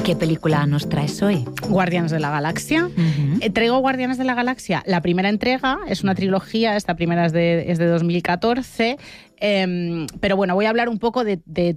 ¿Qué película nos traes hoy? Guardianes de la Galaxia. Traigo Guardianes de la Galaxia. La primera entrega es una trilogía, esta primera es de 2014. Pero bueno, voy a hablar un poco de